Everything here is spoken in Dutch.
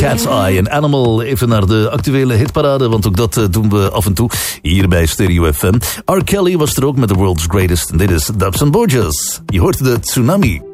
Cat's Eye en Animal. Even naar de actuele hitparade, want ook dat doen we af en toe hier bij Stereo FM. R. Kelly was er ook met The World's Greatest. En dit is Dubs and Borges. Je hoort de Tsunami.